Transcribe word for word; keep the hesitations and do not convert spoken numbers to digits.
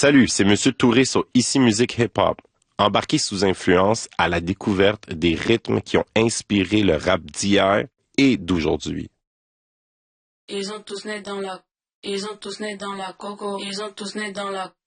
Salut, c'est Monsieur Touré sur Ici Musique Hip Hop. Embarqué sous influence à la découverte des rythmes qui ont inspiré le rap d'hier et d'aujourd'hui. Ils ont tous né dans la, ils ont tous né dans la coco, ils ont tous né dans la